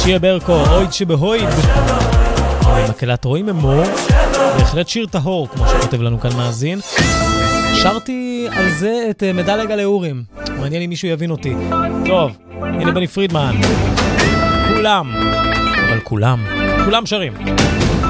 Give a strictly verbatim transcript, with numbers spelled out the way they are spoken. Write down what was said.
שיה ברקו, אויד שבהויד. מקהלת רואים אמור, בהחלט שיר טהור, כמו שכותב לנו כאן מאזין. שרתי על זה את מדלג על האורים. מעניין אם מישהו יבין אותי. טוב, הנה בני פרידמן. כולם, אבל כולם, כולם שרים.